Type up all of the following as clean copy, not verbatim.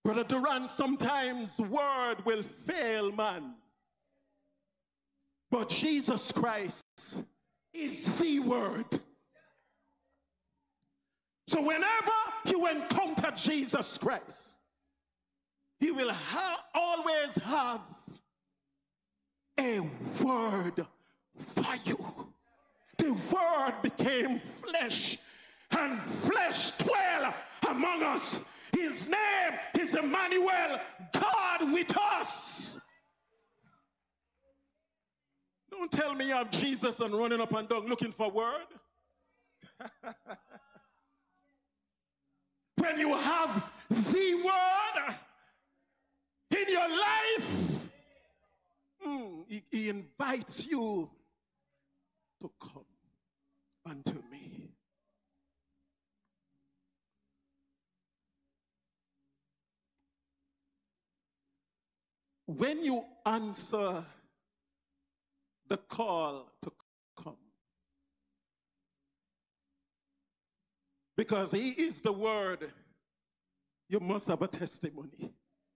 Brother Durant, sometimes word will fail man. But Jesus Christ is the word. So whenever you encounter Jesus Christ, he will always have a word for you. The word became flesh, and flesh dwelt among us. His name is Emmanuel, God with us. Don't tell me you have Jesus and running up and down looking for word. When you have the word in your life, he invites you to come unto me. When you answer the call to come, because he is the word, you must have a testimony.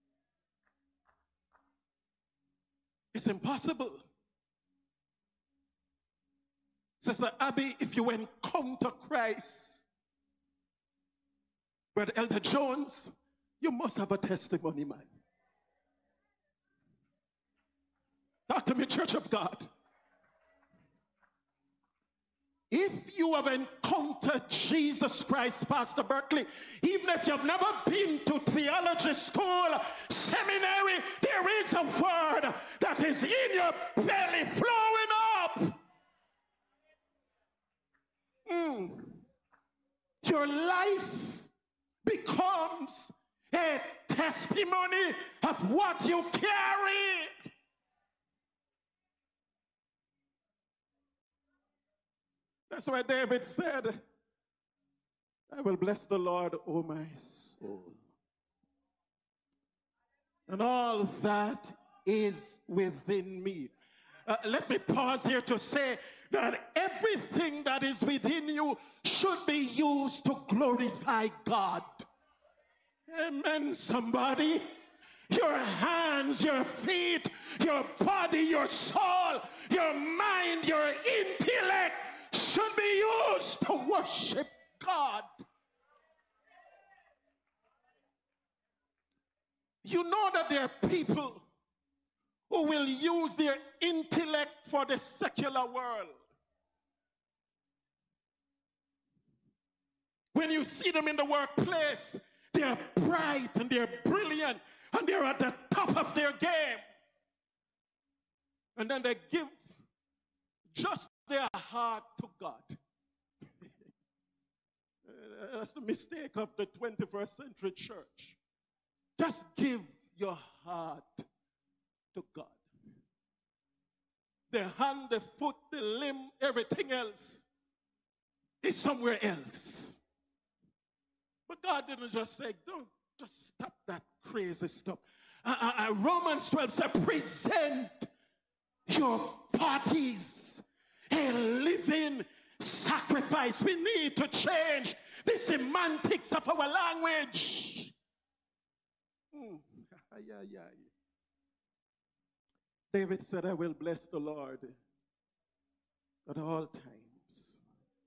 It's impossible. Sister Abby, if you encounter Christ, Brother Elder Jones, you must have a testimony, man. Talk to me, Church of God. If you have encountered Jesus Christ, Pastor Berkeley, even if you've never been to theology school, seminary, there is a word that is in your belly flowing up. Your life becomes a testimony of what you carry. That's why David said, I will bless the Lord, O my soul, and all that is within me. Let me pause here to say that everything that is within you should be used to glorify God. Amen, somebody. Your hands, your feet, your body, your soul, your mind, your intellect should be used to worship God. You know that there are people who will use their intellect for the secular world. When you see them in the workplace, they're bright and they're brilliant and they're at the top of their game. And then they give just their heart to God. That's the mistake of the 21st century church. Just give your heart to God. The hand, the foot, the limb, everything else is somewhere else. But God didn't just say, don't just stop that crazy stuff. Romans 12 said, present your bodies a living sacrifice. We need to change the semantics of our language. David said, I will bless the Lord at all times.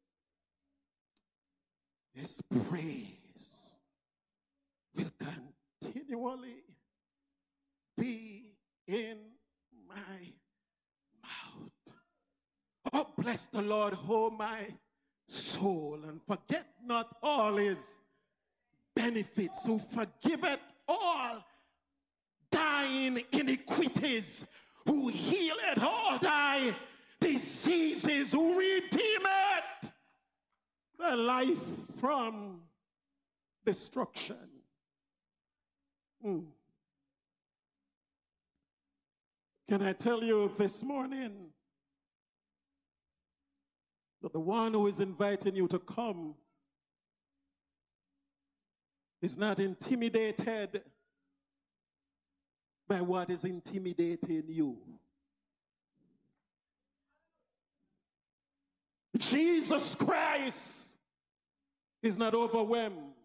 His praise will continually be in my mouth. Oh, bless the Lord, oh my soul, and forget not all his benefits, who forgiveth all thine iniquities, who healeth all thy diseases, who redeemeth thy life from destruction. Can I tell you this morning that the one who is inviting you to come is not intimidated by what is intimidating you. Jesus Christ is not overwhelmed